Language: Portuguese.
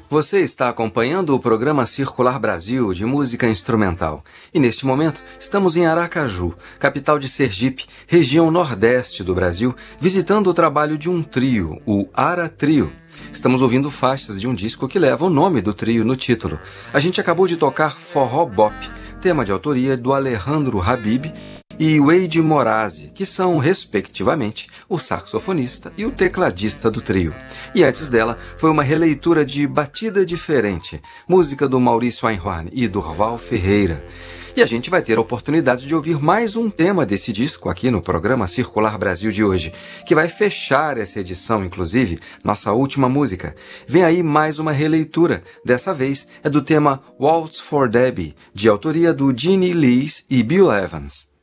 Você está acompanhando o programa Circular Brasil de música instrumental. E neste momento estamos em Aracaju, capital de Sergipe, região nordeste do Brasil, visitando o trabalho de um trio, o Ara Trio. Estamos ouvindo faixas de um disco que leva o nome do trio no título. A gente acabou de tocar Forró Bop, tema de autoria do Alejandro Habib e Wade Morazi, que são, respectivamente, o saxofonista e o tecladista do trio. E antes dela, foi uma releitura de Batida Diferente, música do Maurício Einhorn e Durval Ferreira. E a gente vai ter a oportunidade de ouvir mais um tema desse disco aqui no programa Circular Brasil de hoje, que vai fechar essa edição, inclusive, nossa última música. Vem aí mais uma releitura, dessa vez é do tema Waltz for Debbie, de autoria do Ginny Lees e Bill Evans.